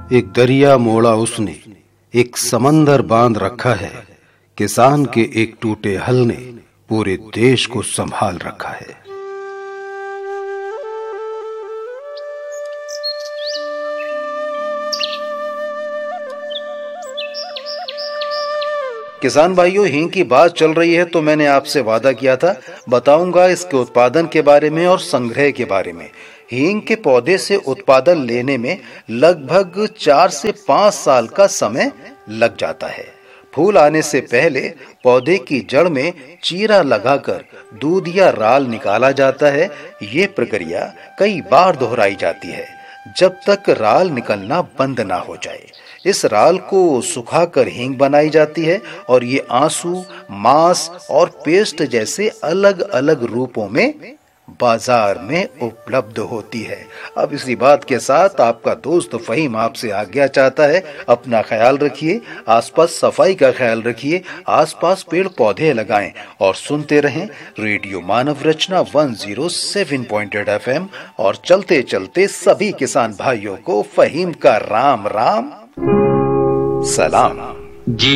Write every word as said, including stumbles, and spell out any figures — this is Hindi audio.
एक दरिया मोड़ा उसने, एक समंदर बांध रखा है। किसान के एक टूटे हल ने पूरे देश को संभाल रखा है। किसान भाइयों, हींग की बात चल रही है तो मैंने आपसे वादा किया था, बताऊंगा इसके उत्पादन के बारे में और संग्रह के बारे में। हींग के पौधे से उत्पादन लेने में लगभग चार से पांच साल का समय लग जाता है। फूल आने से पहले पौधे की जड़ में चीरा लगाकर दूध या राल निकाला जाता है। ये प्रक्रिया कई बार दोहराई जाती है जब तक राल निकलना बंद ना हो जाए। इस राल को सुखाकर हींग बनाई जाती है और ये आंसू, मांस और पेस्ट जैसे अलग अलग रूपों में बाजार में उपलब्ध होती है। अब इसी बात के साथ आपका दोस्त फहीम आपसे आज्ञा चाहता है, अपना ख्याल रखिए, आसपास सफाई का ख्याल रखिए, आसपास पेड़ पौधे लगाएं और सुनते रहें रेडियो मानव रचना एक सौ सात पॉइंट आठ एफ एम। और चलते चलते सभी किसान भाइयों को फहीम का राम राम सलाम। जी